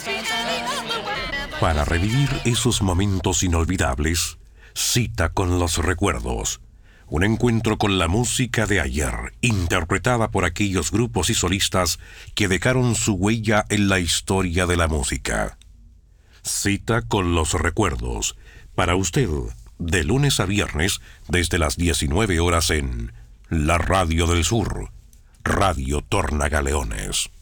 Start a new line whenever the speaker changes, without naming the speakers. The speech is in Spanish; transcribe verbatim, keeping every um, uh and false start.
Para revivir esos momentos inolvidables, Cita con los recuerdos. Un encuentro con la música de ayer, interpretada por aquellos grupos y solistas que dejaron su huella en la historia de la música. Cita con los recuerdos. Para usted, de lunes a viernes, desde las diecinueve horas en La Radio del Sur, Radio Tornagaleones.